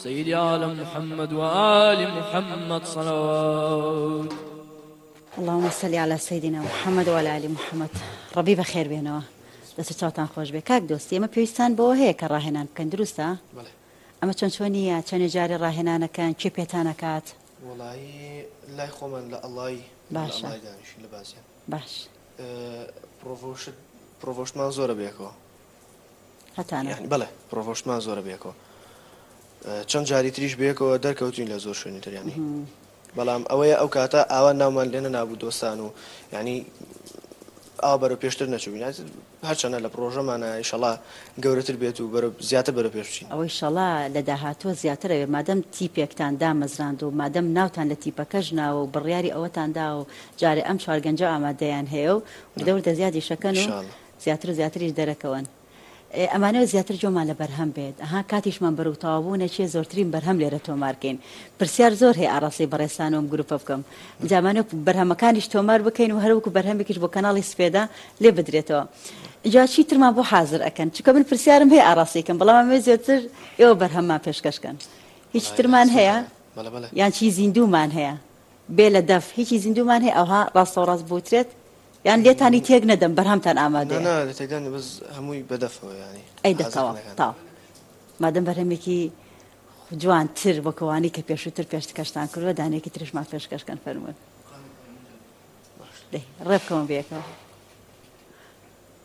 سيدي على محمد وآل محمد صلوات. اللهم صل على سيدنا محمد وعلى آل محمد. ربي بخير بينه دەست چاوتان خۆش بێ. کاک دۆستی ئێمە پێویستان بۆ هەیە کە ڕاهێنان بکەن، دروستە؟ ئەمە چۆن چۆنیە؟ چەند جارێ ڕاهێنانەکەن؟ چێ پێتان ئەکات؟ وڵایی لای خۆمان لە ئەڵای باشە دانیشین لە بازیان. باش پرۆڤۆشتمان زۆرە بێکەوە. هەتانە بەڵێ پرۆڤۆشتمان زۆرە بێکەوە. چەند جاری تریش بێکەوە دەرکەوتین لە زۆر شوێنی تریانی. بەڵام ئەوەیە ئەو کاتە ئاوا ناومان لێنە نابوو دۆستان و یعنی ئاوا بەرەو پێشتر نەچوو هەرچەنە لە پرۆژەمانە ئیشەڵا گەورەتر بێت و زیاتر بەرەو پێش بچین. ئەوەی ئیشەڵا لە داهاتوە زیاترەوێ مادەم تیپێکتان دامەزراند و مادەم ناوتان لە تیپەکەش ناوە و بڕیاری ئەوەتاندا و جارێ ئەم چوارگەنجە ئامادەیان هەیە و وردە زیادی شەکەن و زیاتر و زیاتریش دەرەکەون. ئەمانەوە زیاتر جۆمان لە بەرهەم بێت. ئەها کاتیشمان بەرەو تەواو نەچێ زۆرترین بەرهەم لێرە تۆمارکەین. پرسیار زۆر هەیە ئاڕاستی بەڕێستانەوەم گروپە بکەم. جامانە بەرهەمەکانیش تۆمار بکەین و هەروەکو بەرهەمێکیش بۆ کەناڵی سپێدا لێ بدرێتەوە. جا چیترمان بۆ حازر ئەکەن؟ چونکە من پرسیارم هەیە ئاڕاستیکەم، بەڵام ئەمە زیاتر ئێوە بەرهەممان پێشکەشکەن. هیچ ترمان هەیە؟ یان چی زیندوومان هەیە؟ بێ لە دەف هیچی زیندوومان هەیە ئەوها ڕاستەوڕاست بوترێت؟ یان لێتانی تێک نەدەم بەرهەمتان ئامادەیە؟ لە تێکدانی بەس هەمووی بەدەفەوە یانی ئەی دەتەوە تاو مادەم بەرهەمێکی جوانتر وەکەوانی کە پێشووتر پێشکەشتان کردووە دانێکی ترشمان پێشکەشکەن فەرموون. ڕێ بکەمە بێکەوە.